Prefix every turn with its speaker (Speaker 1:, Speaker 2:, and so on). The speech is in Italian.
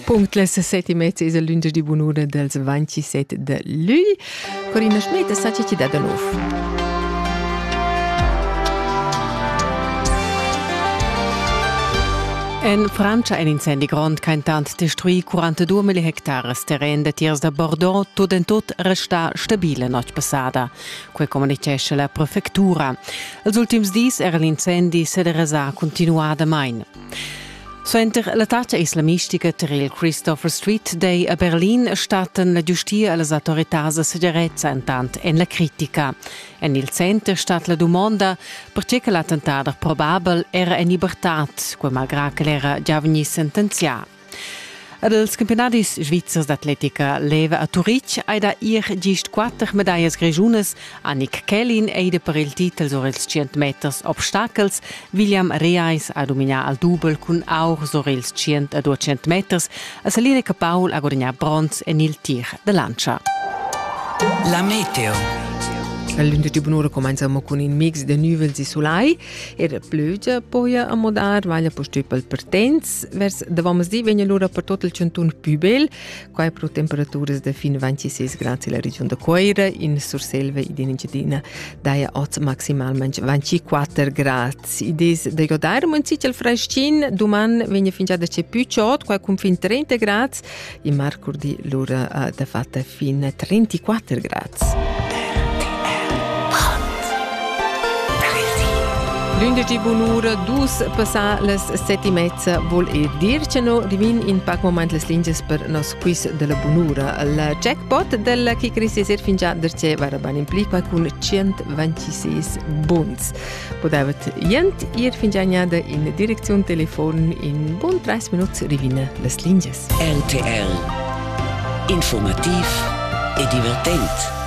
Speaker 1: Punct les 7:30 es il lunedì bunura dels 27 de luglio. Corina Schmidt, saci ci da nov.
Speaker 2: En Francia un incendi grond che intant destruì 42.000 hectares terren de tiers de Bordeaux tot en tot resta stabile notte passada. Quei comunicesce la prefectura. Els ultims dis era l'incendi se de resà continuada main. Suenter l'attacco islamistica terrel Christopher Street Day a Berlin statten la giustia e le autorità de sicurezza intant en la critica. En il center stat la domanda perché che l'attentato probabel era in libertat, quei malgrà che l'era già vegni sentenzià. Ad els campionatis svizzers d'atletica leva a Zurich ha da gist 4 medaglie grigiunes, Annick Kellin eide per il titel sur ils 100 meters obstacles, William Reis ha dominà al double cun auch sur ils 100 e 200 meters, e Selina Capaul ha guadagnà bronz en il tir de lancia.
Speaker 3: La meteo.
Speaker 1: Il lunedì bunura cominciamo con un mix di nuvoli e solai. Era pioggia poi a modar, vaglia po stüppel per temps. Vers davamos di vegna l'ora per tutto il centun più bel, quai pro temperaturas de fin 26 gradi la regione de Coira, in Surselva ed in Engadina daia 8 maximalmente 24 gradi. Ides de jodar munzic il freschin, duman vegna fin già da c'è più ciot, quai con fin 30 gradi, in Marcurdi l'ora da fatta fin 34 gradi. Lunedì bunura, dus passà les 7:30 vol dirceno rivin in pac moment les linges per nos quiz della bunura. Il jackpot della che crisi ser fin già derce vara ban implica con 126 bunds. Podavet jent ir fin già gnada in direzione telefon in bun 30 minuti rivina les linges.
Speaker 3: RTL. Informativ e divertent.